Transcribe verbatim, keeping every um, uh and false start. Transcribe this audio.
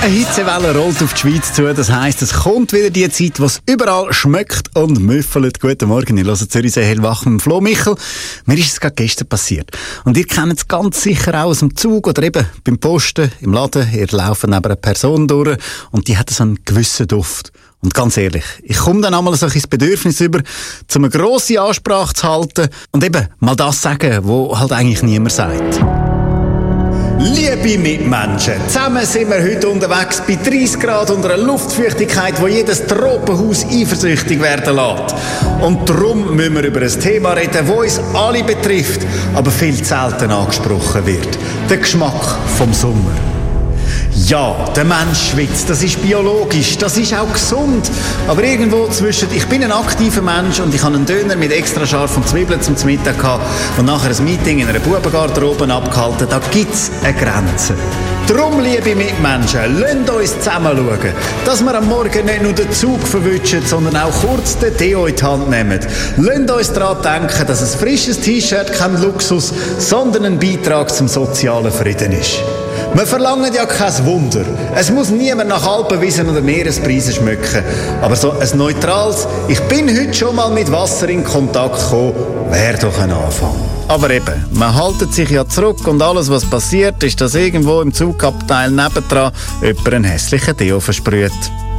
Eine Hitzewelle rollt auf die Schweiz zu. Das heisst, es kommt wieder die Zeit, wo es überall schmeckt und müffelt. Guten Morgen, ich höre Zürich sehr hellwach mit Flo Michel. Mir ist es gerade gestern passiert. Und ihr kennt es ganz sicher auch aus dem Zug oder eben beim Posten, im Laden. Ihr lauft neben einer Person durch und die hat so einen gewissen Duft. Und ganz ehrlich, ich komme dann einmal so ein Bedürfnis über, zu eine grosse Ansprache zu halten und eben mal das sagen, was halt eigentlich niemand sagt. Liebe Mitmenschen, zusammen sind wir heute unterwegs bei dreißig Grad und einer Luftfeuchtigkeit, wo jedes Tropenhaus eifersüchtig werden lässt. Und darum müssen wir über ein Thema reden, das uns alle betrifft, aber viel zu selten angesprochen wird. Der Geschmack vom Sommer. Ja, der Mensch schwitzt, das ist biologisch, das ist auch gesund. Aber irgendwo zwischen, ich bin ein aktiver Mensch und ich habe einen Döner mit extra scharfen Zwiebeln zum Mittag gehabt und nachher ein Meeting in einer Bubengarderobe abgehalten, da gibt es eine Grenze. Darum, liebe Mitmenschen, lasst uns zusammen schauen, dass wir am Morgen nicht nur den Zug verwischen, sondern auch kurz den Deo in die Hand nehmen. Lasst uns daran denken, dass ein frisches T-Shirt kein Luxus, sondern ein Beitrag zum sozialen Frieden ist. Wir verlangen ja kein Wunder. Es muss niemand nach Alpenwiesen oder Meerespreisen schmecken. Aber so ein neutrales, ich bin heute schon mal mit Wasser in Kontakt gekommen, wäre doch ein Anfang. Aber eben, man haltet sich ja zurück und alles, was passiert, ist, dass irgendwo im Zugabteil nebendran jemand einen hässlichen Deo versprüht.